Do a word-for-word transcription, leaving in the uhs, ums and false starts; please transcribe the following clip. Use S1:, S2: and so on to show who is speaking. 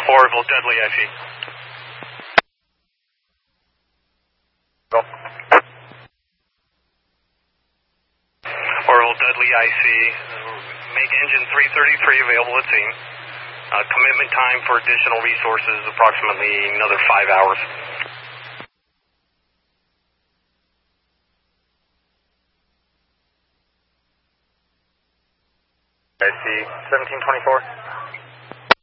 S1: Orville, Dudley, I C. Go. Orville, Dudley, I C. Make engine three thirty-three available at scene. Uh, commitment time for additional resources, approximately another five hours. I C, seventeen twenty-four.